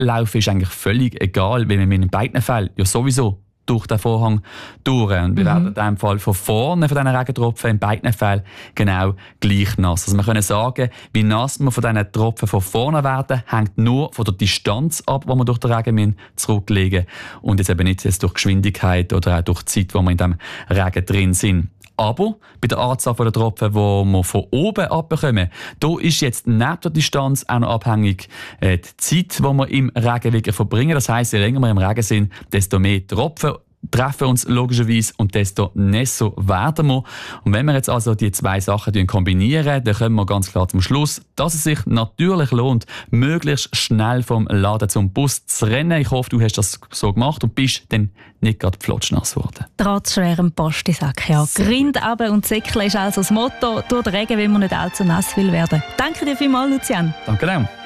Laufen ist eigentlich völlig egal, weil wir in beiden Fällen ja sowieso durch den Vorhang durch. Und wir werden in diesem Fall von vorne von diesen Regentropfen in beiden Fällen genau gleich nass. Also wir können sagen, wie nass wir von diesen Tropfen von vorne werden, hängt nur von der Distanz ab, die wir durch den Regen zurücklegen müssen. Und jetzt eben nicht durch Geschwindigkeit oder auch durch die Zeit, wo wir in diesem Regen drin sind. Aber bei der Anzahl der Tropfen, die wir von oben abbekommen, da ist jetzt neben der Distanz auch noch abhängig die Zeit, die wir im Regen wirklich verbringen. Das heisst, je länger wir im Regen sind, desto mehr Tropfen treffen uns logischerweise und desto nässer werden wir. Und wenn wir jetzt also die zwei Sachen kombinieren, dann kommen wir ganz klar zum Schluss, dass es sich natürlich lohnt, möglichst schnell vom Laden zum Bus zu rennen. Ich hoffe, du hast das so gemacht und bist dann nicht gerade flotschnass geworden. Trotz schwerem Postisack, ja. Grind runter und säckeln ist also das Motto. Durch den Regen will man nicht allzu nass will werden. Danke dir vielmals, Lucian. Danke dir.